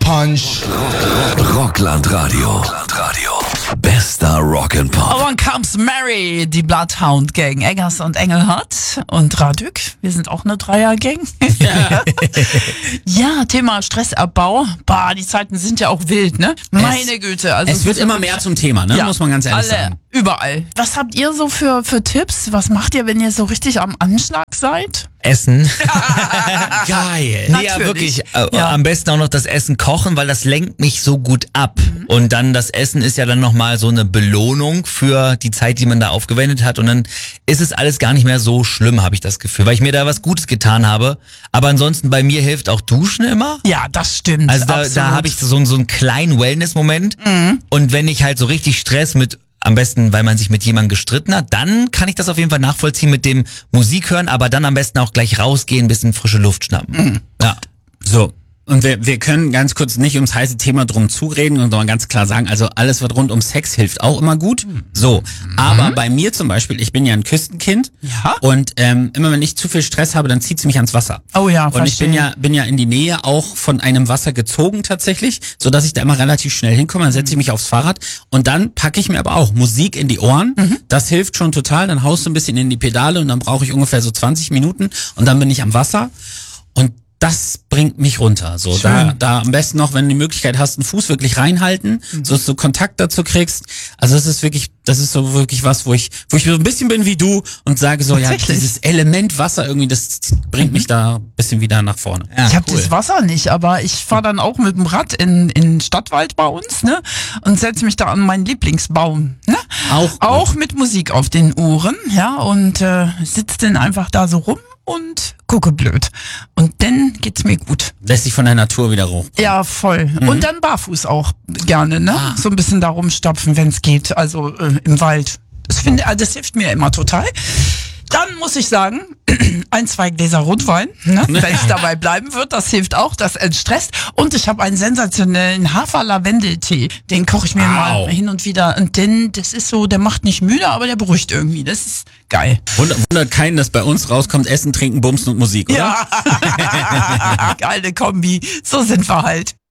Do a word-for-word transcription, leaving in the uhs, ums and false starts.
Punch. Rockland Radio. Rockland Radio. Bester Rock'n'Pop. Oh, und comes Mary, die Bloodhound Gang. Eggers und Engelhardt und Radük. Wir sind auch eine Dreier-Gang. Ja. Ja, Thema Stressabbau. Bah, die Zeiten sind ja auch wild, ne? Meine es, Güte. Also es wird immer mehr zum Thema, ne? Ja, Muss man ganz ehrlich alle, sagen. Überall. Was habt ihr so für, für Tipps? Was macht ihr, wenn ihr so richtig am Anschlag seid? Essen. Geil. Nee, ja, Natürlich. wirklich. Äh, Ja. Am besten auch noch das Essen kochen, weil das lenkt mich so gut ab. Mhm. Und dann das Essen ist ja dann nochmal so eine Belohnung für die Zeit, die man da aufgewendet hat. Und dann ist es alles gar nicht mehr so schlimm, habe ich das Gefühl, weil ich mir da was Gutes getan habe. Aber ansonsten bei mir hilft auch Duschen immer. Ja, das stimmt. Also da, absolut. da habe ich so, so einen kleinen Wellness-Moment. Mhm. Und wenn ich halt so richtig Stress mit, am besten, weil man sich mit jemandem gestritten hat, dann kann ich das auf jeden Fall nachvollziehen mit dem Musik hören, aber dann am besten auch gleich rausgehen, ein bisschen frische Luft schnappen. Mhm. Ja. So. Und wir, wir können ganz kurz nicht ums heiße Thema drum zureden und mal ganz klar sagen, also alles, was rund um Sex hilft, auch immer gut. So. Aber bei mir zum Beispiel, ich bin ja ein Küstenkind. Ja. Und ähm, immer wenn ich zu viel Stress habe, dann zieht es mich ans Wasser. Oh ja, Und ich bin verstehe. ja, bin ja in die Nähe auch von einem Wasser gezogen tatsächlich, so dass ich da immer relativ schnell hinkomme. Dann setze ich mich aufs Fahrrad und dann packe ich mir aber auch Musik in die Ohren. Mhm. Das hilft schon total. Dann haust du ein bisschen in die Pedale und dann brauche ich ungefähr so zwanzig Minuten und dann bin ich am Wasser. Und das bringt mich runter. So, da, da am besten noch, wenn du die Möglichkeit hast, einen Fuß wirklich reinhalten, mhm. so dass du Kontakt dazu kriegst. Also das ist wirklich, das ist so wirklich was, wo ich, wo ich so ein bisschen bin wie du und sage so, ja, Tatsächlich? dieses Element Wasser irgendwie, das bringt mich da ein bisschen wieder nach vorne. Ja, Ich habe cool. das Wasser nicht, aber ich fahre dann auch mit dem Rad in in Stadtwald bei uns, ne, und setze mich da an meinen Lieblingsbaum, ne? Auch gut. Auch mit Musik auf den Ohren, ja, und äh, sitze dann einfach da so rum und gucke blöd. Und dann geht's mir gut. Lässt sich von der Natur wieder hoch. Ja, voll. Und dann barfuß auch gerne, ne? Ah. So ein bisschen da rumstapfen, wenn's geht, also äh, im Wald. Das finde, also das hilft mir immer total. Dann muss ich sagen, ein, zwei Gläser Rotwein, ne? Wenn es dabei bleiben wird, das hilft auch, das entstresst. Und ich habe einen sensationellen Hafer-Lavendel-Tee, den koche ich mir Wow. mal hin und wieder. Und denn, das ist so, der macht nicht müde, aber der beruhigt irgendwie. Das ist geil. Wundert, wundert keinen, dass bei uns rauskommt Essen, Trinken, Bumsen und Musik, oder? Ja, geile Kombi. So sind wir halt.